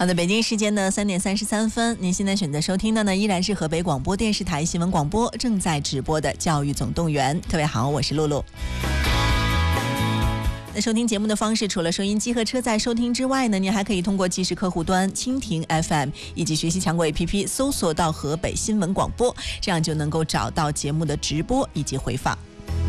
好的，北京时间的3点33分，您现在选择收听的呢依然是河北广播电视台新闻广播正在直播的教育总动员。各位好，我是露露。那收听节目的方式，除了收音机和车载收听之外呢，您还可以通过即时客户端蜻蜓 FM 以及学习强国 APP 搜索到河北新闻广播，这样就能够找到节目的直播以及回放。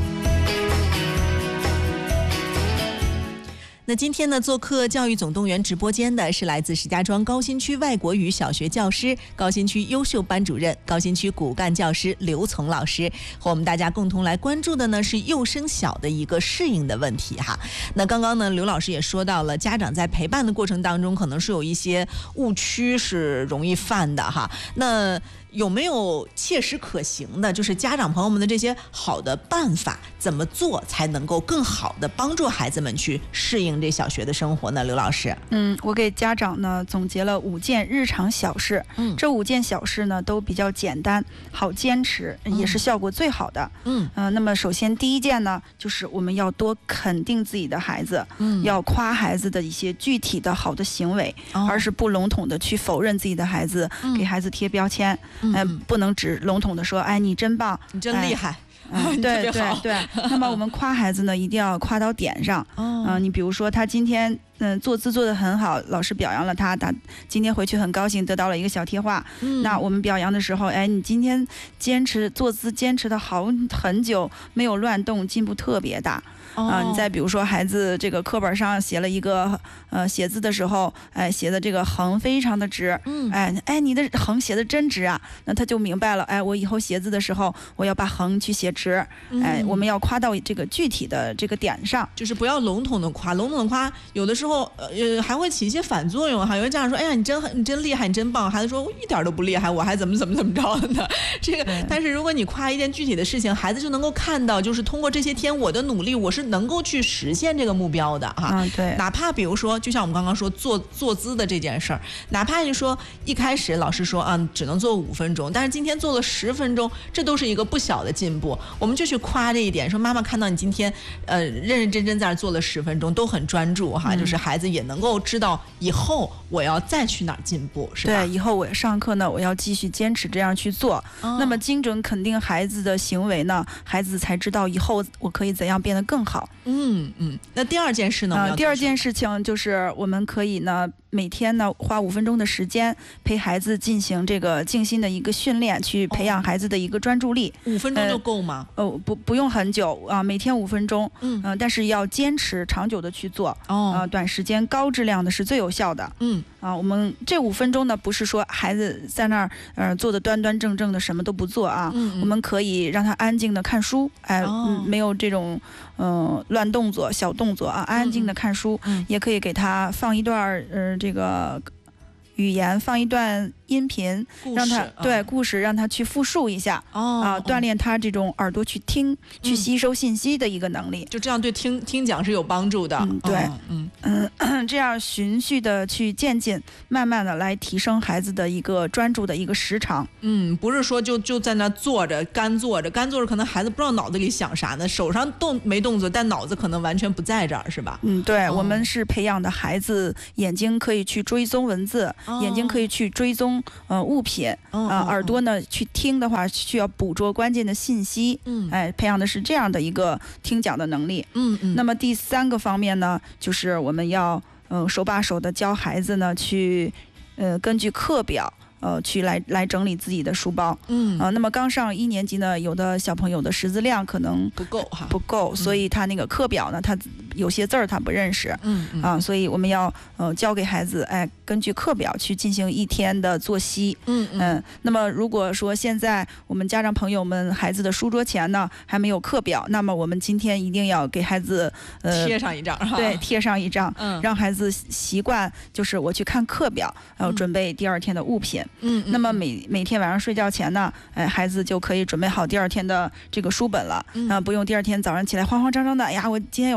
那今天呢，做客教育总动员直播间的是来自石家庄高新区外国语小学教师、高新区优秀班主任、高新区骨干教师刘从老师，和我们大家共同来关注的呢是幼升小的一个适应的问题哈。那刚刚呢，刘老师也说到了，家长在陪伴的过程当中，可能是有一些误区是容易犯的哈。那有没有切实可行的，就是家长朋友们的这些好的办法，怎么做才能够更好的帮助孩子们去适应这小学的生活呢？刘老师， 我给家长呢总结了5件日常小事，这5件小事呢都比较简单，好坚持，也是效果最好的。那么首先第一件呢，就是我们要多肯定自己的孩子，要夸孩子的一些具体的好的行为，而是不笼统的去否认自己的孩子，给孩子贴标签。不能只笼统的说，哎，你真棒， 你真厉害。 对对对，那么我们夸孩子呢，一定要夸到点上。你比如说他今天做字做得很好，老师表扬了他今天回去很高兴，得到了一个小贴画。那我们表扬的时候，哎，你今天坚持做字坚持的好很久，没有乱动，进步特别大。你再比如说孩子这个课本上写了一个写字的时候，哎，写的这个横非常的直，哎，你的横写的真直啊，那他就明白了，哎，我以后写字的时候我要把横去写直。哎，我们要夸到这个具体的这个点上， 就是不要笼统的夸，笼统的夸有的时候还会起一些反作用哈。有的家长说，哎呀，你真厉害，你真棒，孩子说我一点都不厉害，我还怎么着的呢？这个，但是如果你夸一件具体的事情，孩子就能够看到，就是通过这些天我的努力，我是能够去实现这个目标的哈。 对， 哪怕比如说，就像我们刚刚说坐姿的这件事儿，哪怕你说一开始老师说只能做5分钟，但是今天做了10分钟，这都是一个不小的进步。我们就去夸这一点，说妈妈看到你今天认认真真在那做了10分钟，都很专注哈，就是孩子也能够知道以后我要再去哪儿进步，是吧？ 对，以后我上课呢，我要继续坚持这样去做。那么精准肯定孩子的行为呢，孩子才知道以后我可以怎样变得更好。 那第二件事呢？ 第二件事情就是我们可以呢，每天呢花5分钟的时间陪孩子进行这个静心的一个训练，去培养孩子的一个专注力。 5分钟就够吗？ 不用很久啊，每天5分钟。但是要坚持长久的去做。短时间高质量的是最有效的。我们这5分钟呢，不是说孩子在那儿坐的端端正正的什么都不做啊。我们可以让他安静的看书，没有这种乱动作、小动作啊，安安静的看书。也可以给他放一段这个语言，放一段音频，让他故事让他去复述一下。锻炼他这种耳朵去听、去吸收信息的一个能力。 就这样对听讲是有帮助的。 这样循序的去渐进，慢慢的来提升孩子的一个专注的一个时长。 不是说就在那坐着干坐着，可能孩子不知道脑子里想啥呢，手上没动作，但脑子可能完全不在这儿，是吧？ 对，我们是培养的孩子眼睛可以去追踪文字，眼睛可以去追踪物品，耳朵呢去听的话需要捕捉关键的信息。培养的是这样的一个听讲的能力。那么第3个方面呢，就是我们要手把手的教孩子呢去根据课表去来整理自己的书包。那么刚上1年级呢，有的小朋友的识字量可能不够，所以他那个课表呢，他有些字儿他不认识。所以我们要教给孩子，根据课表去进行1天的作息。那么如果说现在我们家长朋友们孩子的书桌前呢还没有课表，那么我们今天一定要给孩子贴上一张， 对，贴上一张，让孩子习惯，就是我去看课表，准备第2天的物品。那么每天晚上睡觉前呢，孩子就可以准备好第2天的这个书本了。不用第2天早上起来慌慌张张的，哎呀，我今天有什么课呀？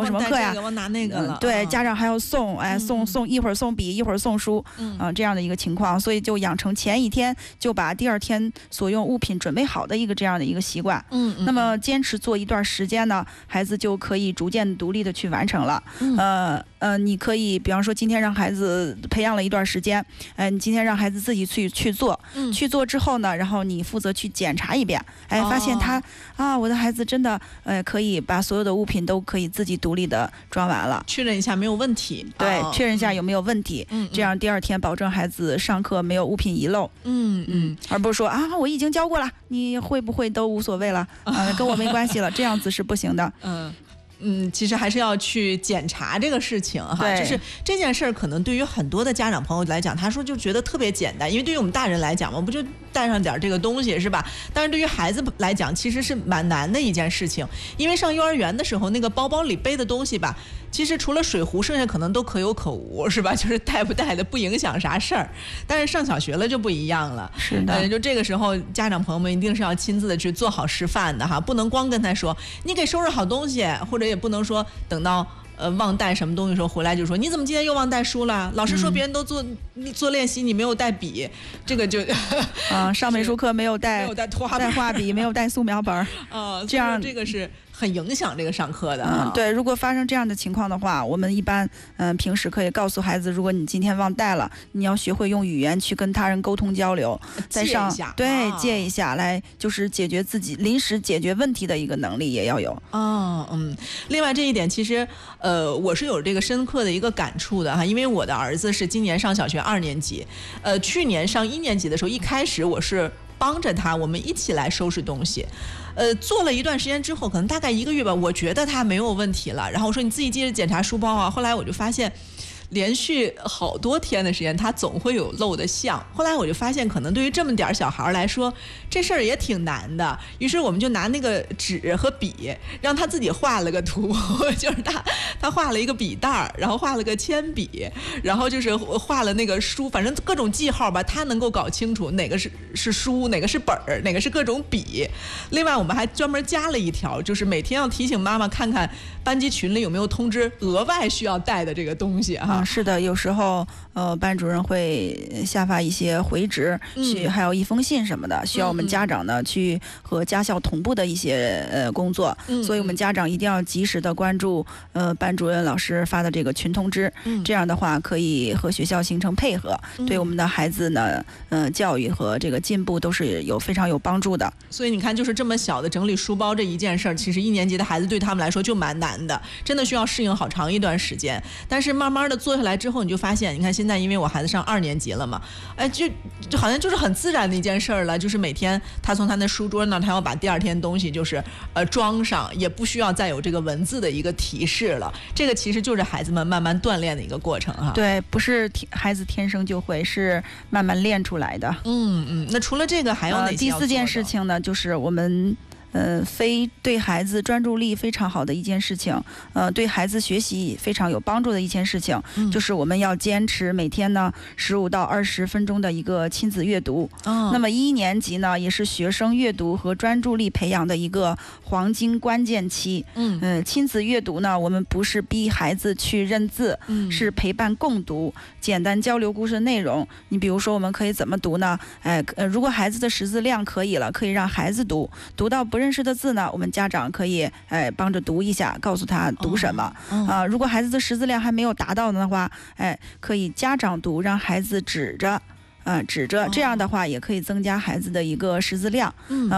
呀， 忘拿那个了。 对，家长还要送，送一会儿送笔，一会儿送书，这样的一个情况，所以就养成前一天就把第二天所用物品准备好的一个这样的一个习惯。那么坚持做一段时间呢，孩子就可以逐渐独立的去完成了。你可以比方说今天让孩子培养了一段时间，你今天让孩子自己去做，去做之后呢，然后你负责去检查一遍，发现他我的孩子真的可以把所有的物品都可以自己独立的装完了， 确认一下没有问题。 对，确认一下有没有问题，这样第二天保证孩子上课没有物品遗漏。而不是说我已经教过了，你会不会都无所谓了，跟我没关系了，这样子是不行的。 其实还是要去检查这个事情哈，就是这件事儿可能对于很多的家长朋友来讲，他说就觉得特别简单，因为对于我们大人来讲嘛，不就带上点这个东西是吧？但是对于孩子来讲，其实是蛮难的一件事情，因为上幼儿园的时候，那个包包里背的东西吧，其实除了水壶，剩下可能都可有可无是吧？就是带不带的不影响啥事儿。但是上小学了就不一样了， 是的， 就这个时候家长朋友们一定是要亲自的去做好示范的哈，不能光跟他说你给收拾好东西，或者也不能说等到忘带什么东西的时候回来就说你怎么今天又忘带书了？老师说别人都做练习，你没有带笔，这个就上美术课没有带画笔，没有带素描本这样这个是很影响这个上课的。 对，如果发生这样的情况的话，我们一般平时可以告诉孩子，如果你今天忘带了，你要学会用语言去跟他人沟通交流，再上借一下来，就是解决自己临时解决问题的一个能力也要有。 另外这一点其实我是有这个深刻的一个感触的哈，因为我的儿子是今年上小学2年级，去年上1年级的时候，一开始我是帮着他，我们一起来收拾东西。做了一段时间之后，可能大概1个月吧，我觉得他没有问题了。然后我说你自己接着检查书包啊。后来我就发现，连续好多天的时间，他总会有漏的项。后来我就发现，可能对于这么点小孩来说，这事儿也挺难的。于是我们就拿那个纸和笔，让他自己画了个图，就是他画了一个笔袋儿，然后画了个铅笔，然后就是画了那个书，反正各种记号吧，他能够搞清楚哪个是书，哪个是本儿，哪个是各种笔。另外我们还专门加了一条，就是每天要提醒妈妈看看班级群里有没有通知额外需要带的这个东西哈。 是的，有时候班主任会下发一些回执，还有一封信什么的，需要我们家长呢去和家校同步的一些工作，所以我们家长一定要及时的关注班主任老师发的这个群通知，这样的话可以和学校形成配合，对我们的孩子呢教育和这个进步都是非常有帮助的。 所以你看，就是这么小的整理书包这一件事儿，其实1年级的孩子对他们来说就蛮难的，真的需要适应好长一段时间。但是慢慢的做下来之后，你就发现，你看现在因为我孩子上2年级了嘛，就好像就是很自然的一件事儿了，就是每天他从他那书桌那，他要把第二天东西就是装上，也不需要再有这个文字的一个提示了。这个其实就是孩子们慢慢锻炼的一个过程哈。 对，不是孩子天生就会，是慢慢练出来的。 那除了这个还有哪些第4件事情呢，就是我们非对孩子专注力非常好的一件事情，对孩子学习非常有帮助的一件事情，就是我们要坚持每天呢15到20分钟的一个亲子阅读。那么1年级呢，也是学生阅读和专注力培养的一个黄金关键期。亲子阅读呢，我们不是逼孩子去认字，是陪伴共读，简单交流故事内容。你比如说，我们可以怎么读呢？如果孩子的识字量可以了，可以让孩子读到不认识的字呢，我们家长可以帮着读一下，告诉他读什么。如果孩子的识字量还没有达到的话，可以家长读，让孩子指着，这样的话也可以增加孩子的一个识字量。